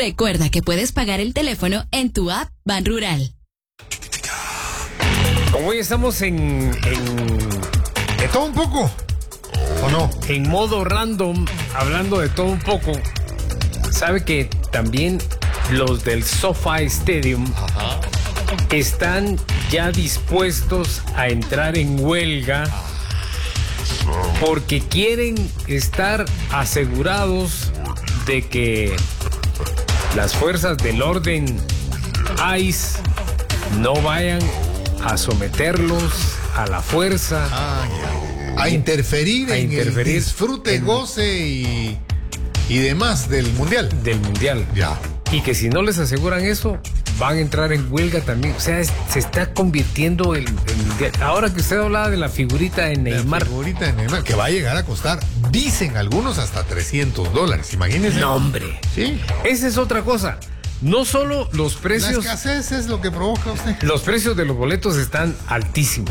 Recuerda que puedes pagar el teléfono en tu app Banrural. Como hoy estamos en ¿De todo un poco? ¿O no? en modo random, hablando de todo un poco, sabe que también los del SoFi Stadium están ya dispuestos a entrar en huelga porque quieren estar asegurados de que las fuerzas del orden ICE no vayan a someterlos a la fuerza. A interferir en el disfrute, goce y demás del mundial. Ya. Y que si no les aseguran eso, van a entrar en huelga también. O sea, se está convirtiendo el mundial. Ahora que usted hablaba de la figurita de Neymar. La figurita de Neymar, que va a llegar a costar, dicen algunos, hasta $300. Imagínense. No, hombre. Sí. Esa es otra cosa. No solo los precios. La escasez es lo que provoca usted. Los precios de los boletos están altísimos.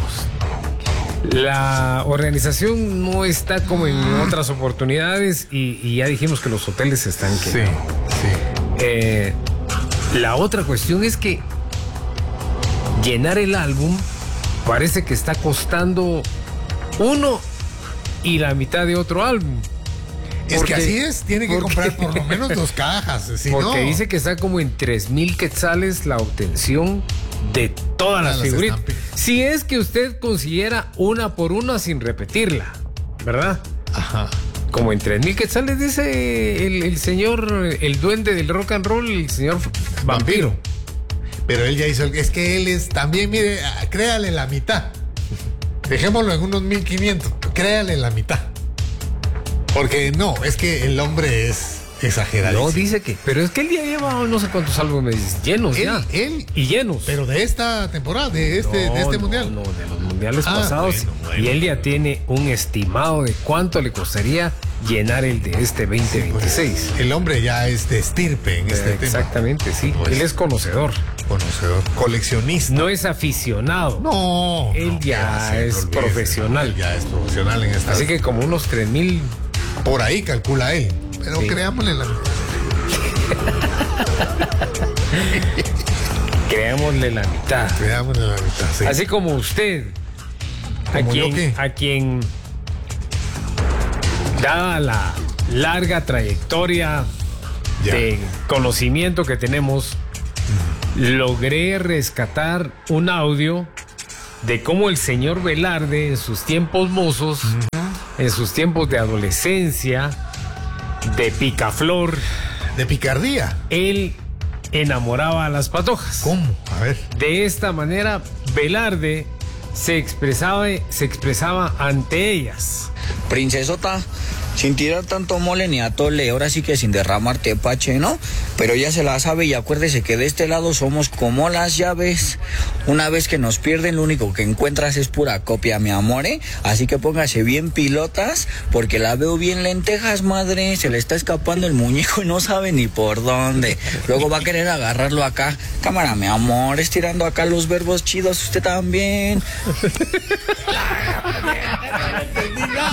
La organización no está como en otras oportunidades y ya dijimos que los hoteles están quedando. Sí. La otra cuestión es que llenar el álbum parece que está costando uno y la mitad de otro álbum. Es que así es, tiene que comprar por lo menos 2 cajas. Porque dice que está como en 3,000 quetzales la obtención de todas las figuritas. Si es que usted consiguiera una por una sin repetirla, ¿verdad? Ajá. Como en 3,000 quetzales, dice el señor, el duende del rock and roll, el señor Vampiro. Pero él ya hizo, es que él es también, mire, créale la mitad. Dejémoslo en unos 1,500, créale la mitad. Porque no, es que el hombre es exagerado. No, dice que, pero es que él ya lleva no sé cuántos álbumes llenos ya. Él y llenos. Pero de esta temporada, de este mundial. No, de los mundiales pasados. Bueno. Y él ya tiene un estimado de cuánto le costaría llenar el de este 2026. Sí, pues, el hombre ya es de estirpe en este tema. Exactamente, sí. Pues, él es conocedor. Coleccionista. No es aficionado. No. Él ya es profesional. Él ya es profesional en esta. Así que como unos 3,000. Por ahí calcula él. Pero sí. Creámosle la mitad. Creámosle la mitad. Sí. Así como usted. A quien dada la larga trayectoria de conocimiento que tenemos, logré rescatar un audio de cómo el señor Velarde en sus tiempos mozos, en sus tiempos de adolescencia, de picaflor, de picardía, él enamoraba a las patojas. ¿Cómo? A ver. De esta manera, Velarde se expresaba ante ellas. Princesota, sin tirar tanto mole ni atole, ahora sí que sin derramar tepache, ¿no? Pero ya se la sabe y acuérdese que de este lado somos como las llaves. Una vez que nos pierden, lo único que encuentras es pura copia, mi amor, ¿eh? Así que póngase bien pilotas, porque la veo bien lentejas, madre. Se le está escapando el muñeco y no sabe ni por dónde. Luego va a querer agarrarlo acá. Cámara, mi amor, estirando acá los verbos chidos, usted también.